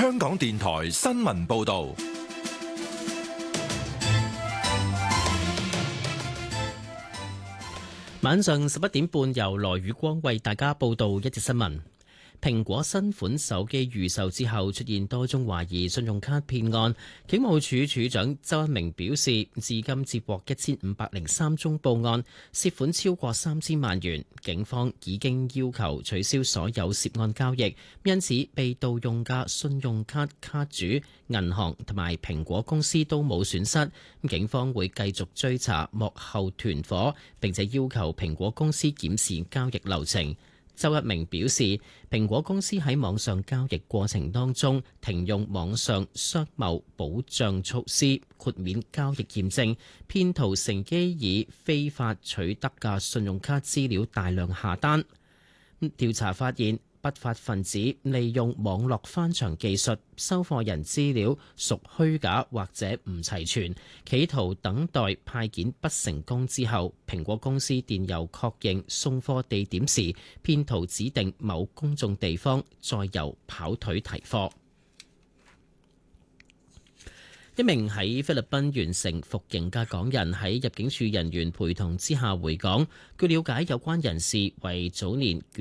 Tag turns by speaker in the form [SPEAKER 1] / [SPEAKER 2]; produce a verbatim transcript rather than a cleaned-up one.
[SPEAKER 1] 香港電台新聞報道。
[SPEAKER 2] 晚上十一點半，由羅宇光為大家報道一節新聞。蘋果新款手機預售之後出現多宗懷疑信用卡騙案，警務處處長周一鳴表示，至今接獲一千五百零三宗報案，涉款超過三千萬元。警方已經要求取消所有涉案交易，因此被盜用嘅信用卡卡主、銀行同埋蘋果公司都冇損失。警方會繼續追查幕後團夥，並且要求蘋果公司檢視交易流程。周一鳴表示，蘋果公司喺網上交易過程當中停用網上商貿保障措施，豁免交易驗證，騙徒乘機以非法取得嘅信用卡資料大量下單。調查發現，不法分子利用網絡翻牆技術，收貨人資料屬虛假或者唔齊全，企圖等待派件不成功之後，蘋果公司電郵確認送貨地點時，騙徒指定某公眾地方，再由跑腿提貨。一名喺菲律賓完成服刑嘅港人喺入境處人員陪同之下回港。據了解，有關人士為早年